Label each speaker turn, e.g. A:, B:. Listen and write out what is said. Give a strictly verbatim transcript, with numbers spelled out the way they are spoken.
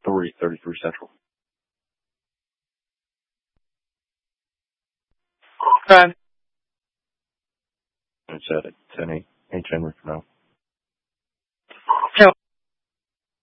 A: three thirty-three Central.
B: Okay.
A: It's at ten eight.